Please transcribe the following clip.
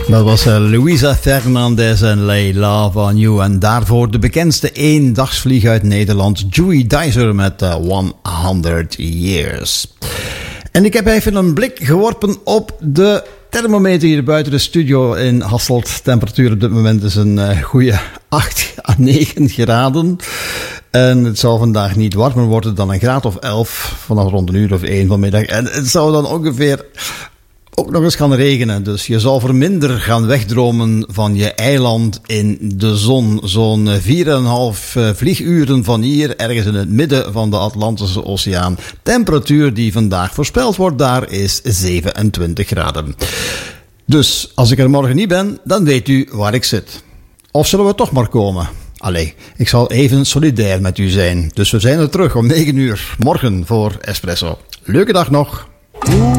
Dat was Luisa Fernandez en Lay Love on You. En daarvoor de bekendste eendagsvlieg uit Nederland, Joey Dicer met 100 Years. En ik heb even een blik geworpen op de thermometer hier buiten de studio in Hasselt. Temperatuur op dit moment is een goede 8 à 9 graden. En het zal vandaag niet warmer worden dan een graad of 11 vanaf rond een uur of 1 vanmiddag. En het zou dan ongeveer ook nog eens gaan regenen. Dus je zal minder gaan wegdromen van je eiland in de zon. Zo'n 4,5 vlieguren van hier, ergens in het midden van de Atlantische Oceaan. Temperatuur die vandaag voorspeld wordt daar is 27 graden. Dus als ik er morgen niet ben, dan weet u waar ik zit. Of zullen we toch maar komen? Allee, ik zal even solidair met u zijn. Dus we zijn er terug om 9 uur morgen voor Espresso. Leuke dag nog.